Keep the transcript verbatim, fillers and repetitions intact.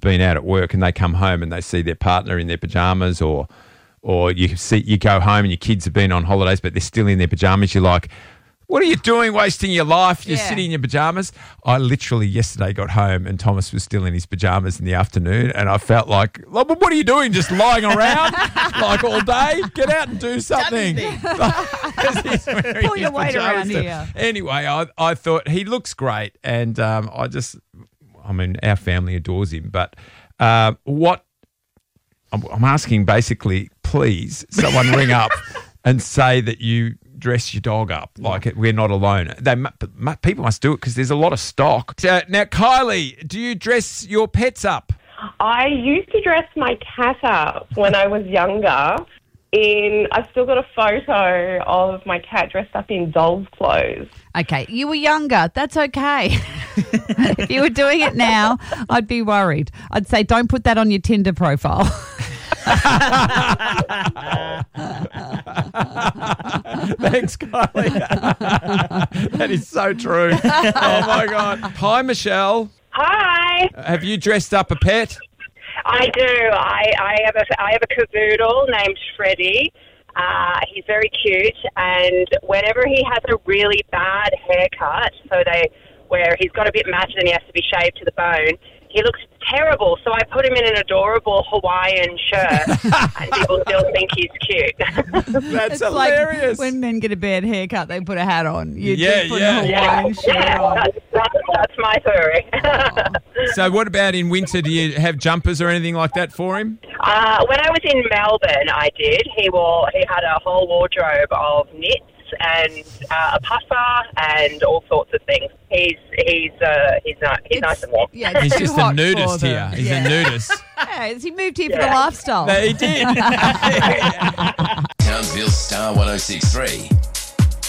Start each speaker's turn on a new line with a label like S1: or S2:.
S1: been out at work and they come home and they see their partner in their pajamas, or or you see you go home and your kids have been on holidays but they're still in their pajamas. You're like, what are you doing wasting your life? You're
S2: Yeah.
S1: sitting in your pajamas. I literally yesterday got home and Thomas was still in his pajamas in the afternoon, and I felt like, well, what are you doing? Just lying around like all day? Get out and do something.
S2: Pull your weight around here.
S1: Anyway, I, I thought he looks great, and um, I just, I mean, our family adores him. But uh, what I'm, I'm asking basically, please, someone ring up and say that you dress your dog up like it, we're not alone. They mu- mu- people must do it because there's a lot of stock. Uh, now, Kylie, do you dress your pets up?
S3: I used to dress my cat up when I was younger. In, I've still got a photo of my cat dressed up in doll's clothes.
S2: Okay, you were younger. That's okay. If you were doing it now, I'd be worried. I'd say don't put that on your Tinder profile.
S1: Thanks, Kylie. That is so true. Oh, my God. Hi, Michelle.
S3: Hi.
S1: Have you dressed up a pet?
S3: I do. I, I have a I have a cavoodle named Freddie. Uh, he's very cute, and whenever he has a really bad haircut, so they where he's got a bit matted and he has to be shaved to the bone, he looks terrible. So I put him in an adorable Hawaiian shirt, and people still think he's cute.
S1: That's
S2: It's
S1: hilarious.
S2: like when men get a bad haircut, they put a hat on. You
S1: Yeah,
S2: just put
S1: yeah.
S2: a
S3: yeah,
S2: Hawaiian shirt
S3: yeah
S2: on.
S3: that's, that's, that's my theory.
S1: So what about in winter? Do you have jumpers or anything like that for him?
S3: Uh, when I was in Melbourne, I did. He wore. He had a whole wardrobe of knits and uh, a puffer and all sorts of things. He's he's uh, he's not he's
S2: It's-
S3: nice and warm.
S2: Yeah, it's
S1: He's
S2: too
S1: just a
S2: hot
S1: nudist
S2: for them.
S1: here. He's
S2: Yeah.
S1: a nudist.
S2: Yeah, he moved here for
S3: Yeah.
S2: the lifestyle.
S1: No, he did.
S4: Townsville Star one oh six three.